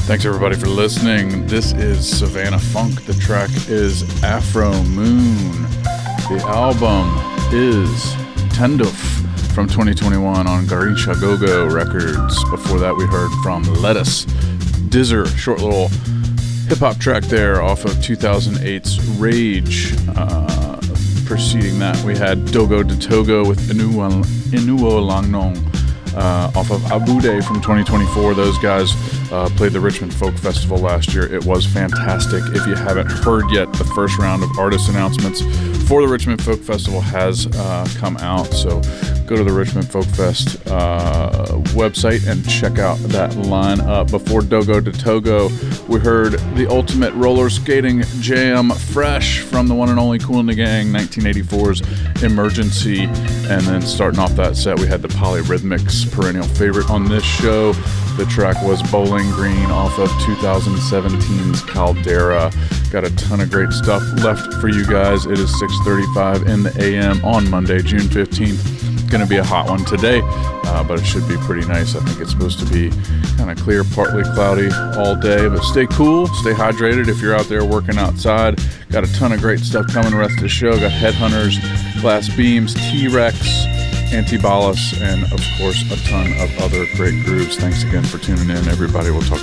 Thanks everybody for listening. This is Savannah Funk. The track is Afro Moon. The album is Tenduf from 2021 on Garisha Gogo Records. Before that we heard from Lettuce, Dizzer, short little hip-hop track there off of 2008's Rage. Preceding that we had Dogo de Togo with Inuwo Langnong off of Abude from 2024. Those guys played the Richmond Folk Festival last year. It was fantastic. If you haven't heard yet, the first round of artist announcements for the Richmond Folk Festival has come out, so go to the Richmond Folk Fest website and check out that lineup. Before Dogo de Togo, we heard the ultimate roller skating jam, Fresh, from the one and only Kool and the Gang, 1984's Emergency. And then starting off that set, we had the Polyrhythmics, perennial favorite on this show. The track was Bowling Green off of 2017's Caldera. Got a ton of great stuff left for you guys. It is 6:35 in the AM on Monday, June 15th. Going to be a hot one today, but it should be pretty nice. I think it's supposed to be kind of clear, partly cloudy all day, but stay cool, stay hydrated if you're out there working outside. Got a ton of great stuff coming the rest of the show. Got Headhunters, Glass Beams, T-Rex, Antibalas, and of course a ton of other great grooves. Thanks again for tuning in, everybody. We'll talk